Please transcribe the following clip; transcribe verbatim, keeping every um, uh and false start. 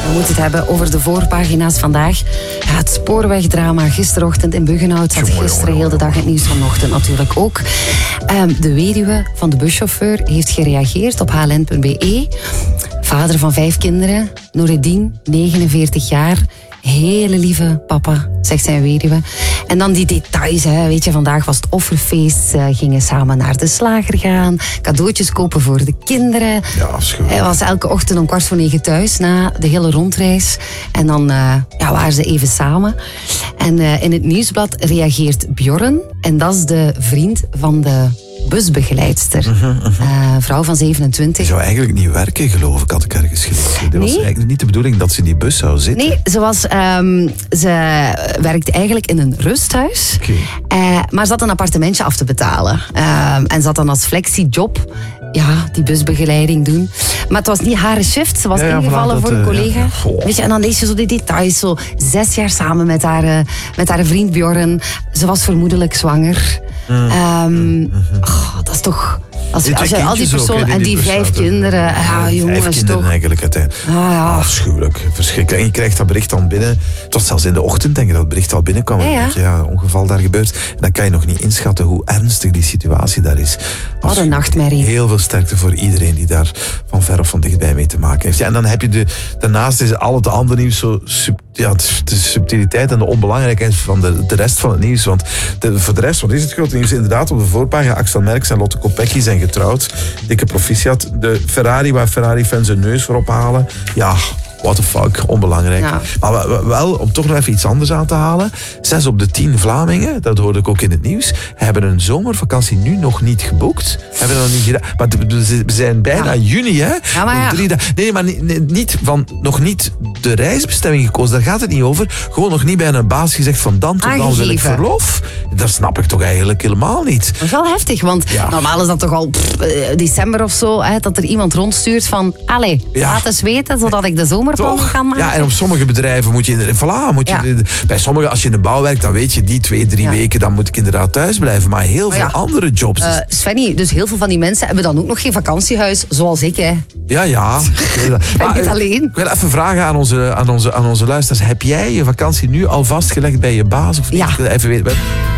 We moeten het hebben over de voorpagina's vandaag. Ja, het spoorwegdrama gisterochtend in Buggenhout zat gisteren heel de dag in het nieuws, vanochtend natuurlijk ook. Um, de weduwe van de buschauffeur heeft gereageerd op h l n punt b e. Vader van vijf kinderen, Noureddin, negenenveertig jaar. Hele lieve papa, zegt zijn weduwe. En dan die details, hè. Weet je, vandaag was het offerfeest. Ze gingen samen naar de slager gaan. Cadeautjes kopen voor de kinderen. Ja, afschuwelijk. Hij was elke ochtend om kwart voor negen thuis na de hele rondreis. En dan uh, ja, waren ze even samen. En uh, in het nieuwsblad reageert Bjorn. En dat is de vriend van de busbegeleidster. Uh-huh, uh-huh. Uh, vrouw van zevenentwintig. Die zou eigenlijk niet werken, geloof ik, had ik ergens gelezen. Het nee? was eigenlijk niet de bedoeling dat ze in die bus zou zitten. Nee, ze, was, um, ze werkte eigenlijk in een rusthuis. Okay. Uh, maar ze had een appartementje af te betalen. Uh, en ze had dan als flexiejob ja, die busbegeleiding doen. Maar het was niet haar shift. Ze was ja, ja, ingevallen voilà, voor dat, een collega. Uh, ja, ja. Weet je, en dan lees je zo die details. Zo zes jaar samen met haar, uh, met haar vriend Bjorn. Ze was vermoedelijk zwanger. Mm. Um, mm-hmm. oh, dat is toch... Als, als je al die personen en die, die vijf kinderen... Ja, ja, jongens, vijf kinderen toch. eigenlijk uiteindelijk. Ah, ja. Afschuwelijk, verschrikkelijk. En je krijgt dat bericht dan binnen. Het was zelfs in de ochtend, denk ik, dat het bericht al binnenkwam. Ja, ja. ja, ongeval daar gebeurt. En dan kan je nog niet inschatten hoe ernstig die situatie daar is. Wat een nachtmerrie. Heel veel sterkte voor iedereen die daar van ver of van dichtbij mee te maken heeft. Ja, en dan heb je de, daarnaast is al het andere nieuws zo sub, ja, de subtiliteit en de onbelangrijkheid van de, de rest van het nieuws. Want de, voor de rest, wat is het grote nieuws? Inderdaad, op de voorpagina, Axel Merckx en Lotte Kopecky zijn getrouwd. Dikke proficiat. De Ferrari, waar Ferrari-fans hun neus voor ophalen. Ja, what the fuck, onbelangrijk. Ja. Maar wel, om toch nog even iets anders aan te halen. Zes op de tien Vlamingen, dat hoorde ik ook in het nieuws, hebben een zomervakantie nu nog niet geboekt. Hebben dat nog niet gedaan. Maar we zijn bijna ja. juni, hè? Ja, maar ja. Drie dagen. Nee, maar niet van, nog niet de reisbestemming gekozen. Daar gaat het niet over. Gewoon nog niet bij een baas gezegd van dan tot dan wil ik verlof. Dat snap ik toch eigenlijk helemaal niet. Dat is wel heftig, want ja. normaal is dat toch al pff, december of zo, hè, dat er iemand rondstuurt van, allee, ja. laat eens weten, zodat ik de zomerplan kan maken. Ja, en op sommige bedrijven moet je, voilà, moet je ja. bij sommigen, als je in de bouw werkt, dan weet je, die twee, drie ja. weken, dan moet ik inderdaad thuis blijven. Maar heel veel ja. andere jobs. Uh, Svenny, dus heel veel van die mensen hebben dan ook nog geen vakantiehuis, zoals ik, hè. Ja, ja. ben maar, niet alleen. Ik wil even vragen aan onze, aan onze, aan onze luisteraars. Heb jij je vakantie nu al vastgelegd bij je baas? Of niet? Ja. Even weten.